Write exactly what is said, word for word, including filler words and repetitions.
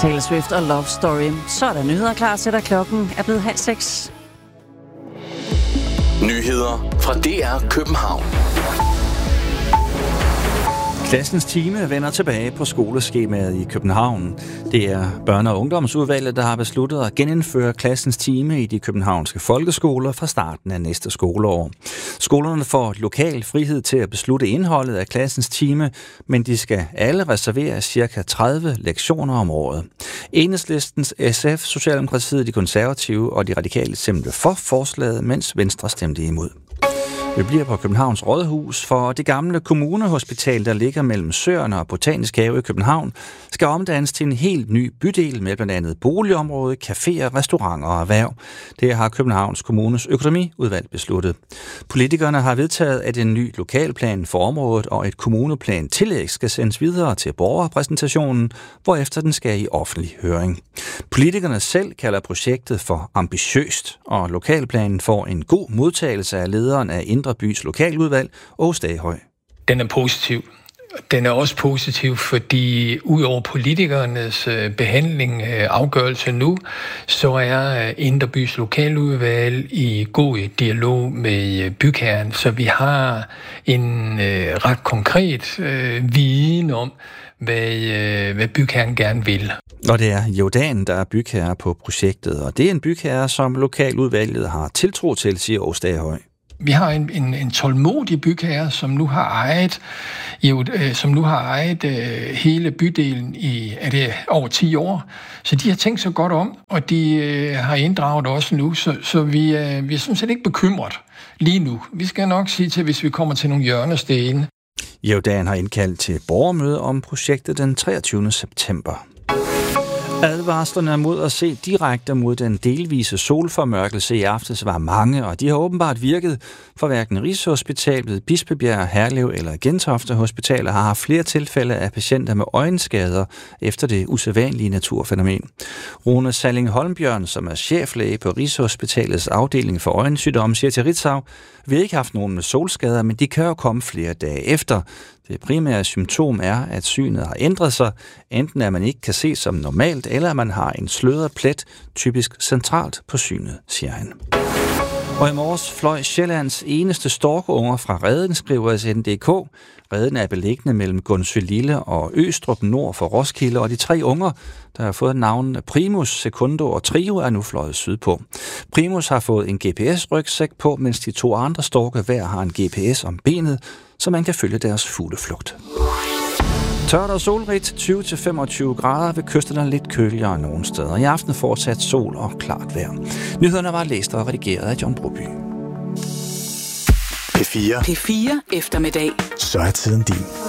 Taylor Swift og Love Story. Så er der nyheder klar til, at klokken er blevet halv seks. Nyheder fra D R København. Klassens time vender tilbage på skoleskemaet i København. Det er børne- og ungdomsudvalget, der har besluttet at genindføre klassens time i de københavnske folkeskoler fra starten af næste skoleår. Skolerne får lokal frihed til at beslutte indholdet af klassens time, men de skal alle reservere ca. tredive lektioner om året. Enhedslistens S F, Socialdemokratiet, de konservative og de radikale stemte for forslaget, mens Venstre stemte imod. Vi bliver på Københavns Rådhus, for det gamle kommunehospital, der ligger mellem Søerne og Botanisk Have i København, skal omdannes til en helt ny bydel med blandt andet boligområde, caféer, restauranter og erhverv. Det har Københavns Kommunes økonomiudvalg besluttet. Politikerne har vedtaget, at en ny lokalplan for området og et kommuneplan tillæg skal sendes videre til borgerrepræsentationen, hvorefter den skal i offentlig høring. Politikerne selv kalder projektet for ambitiøst, og lokalplanen får en god modtagelse af lederen af Indre Bys lokaludvalg, Åge Staghøj. Den er positiv. Den er også positiv, fordi ud over politikernes behandling af afgørelse nu, så er Indre Bys lokaludvalg i god dialog med bygherren, så vi har en øh, ret konkret øh, viden om, hvad, øh, hvad bygherren gerne vil. Og det er Jordan, der er bygherre på projektet, og det er en bygherre, som lokaludvalget har tiltro til, siger Åge Staghøj. Vi har en, en, en tålmodig bygherre, som nu har ejet, jo, øh, som nu har ejet øh, hele bydelen i er det, over ti år. Så de har tænkt sig godt om, og de øh, har inddraget også nu, så, så vi, øh, vi er sådan set ikke bekymret lige nu. Vi skal nok sige til, hvis vi kommer til nogle hjørnesten. Jordan har indkaldt til borgermøde om projektet den treogtyvende september. Advarslerne mod at se direkte mod den delvise solformørkelse i aftes var mange, og de har åbenbart virket, for hverken Rigshospitalet, Bispebjerg, Herlev eller Gentofte Hospitaler har haft flere tilfælde af patienter med øjenskader efter det usædvanlige naturfænomen. Rune Salling Holmbjørn, som er cheflæge på Rigshospitalets afdeling for øjensygdomme, siger til Ritzau: "Vi har ikke haft nogen med solskader, men de kan jo komme flere dage efter. Det primære symptom er, at synet har ændret sig, enten at man ikke kan se som normalt, eller at man har en sløret plet, typisk centralt på synet", siger han. Og i morges fløj Sjællands eneste storkeunger fra Reden, skriver S N D K. Reden er beliggende mellem Gundsølille og Østrup nord for Roskilde, og de tre unger, der har fået navnene Primus, Secundo og Trio, er nu fløjet sydpå. Primus har fået en G P S-rygsæk på, mens de to andre storke hver har en G P S om benet, så man kan følge deres fugleflugt. Tørt og solrigt, tyve til femogtyve grader, ved kysterne lidt køligere nogle steder. I aften fortsat sol og klart vejr. Nyhederne var læst og redigeret af John Broby. P fire. P fire eftermiddag. Så er tiden din.